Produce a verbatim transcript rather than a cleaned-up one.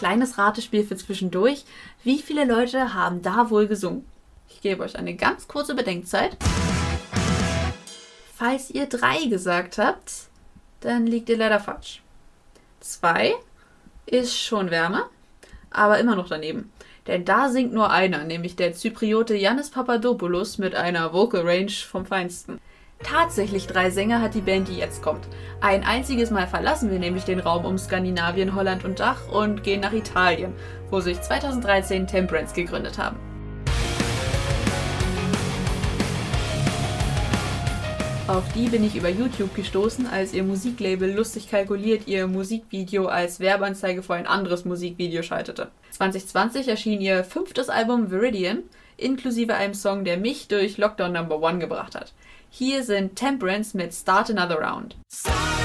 kleines Ratespiel für zwischendurch. Wie viele Leute haben da wohl gesungen? Ich gebe euch eine ganz kurze Bedenkzeit. Falls ihr drei gesagt habt, dann liegt ihr leider falsch. Zwei ist schon wärmer, aber immer noch daneben. Denn da singt nur einer, nämlich der Zypriote Yannis Papadopoulos mit einer Vocal Range vom Feinsten. Tatsächlich drei Sänger hat die Band, die jetzt kommt. Ein einziges Mal verlassen wir nämlich den Raum um Skandinavien, Holland und Dach und gehen nach Italien, wo sich zweitausenddreizehn Temperance gegründet haben. Auf die bin ich über YouTube gestoßen, als ihr Musiklabel lustig kalkuliert ihr Musikvideo als Werbeanzeige vor ein anderes Musikvideo schaltete. zwanzig zwanzig erschien ihr fünftes Album Viridian, inklusive einem Song, der mich durch Lockdown Number One gebracht hat. Hier sind Temperance mit Start Another Round.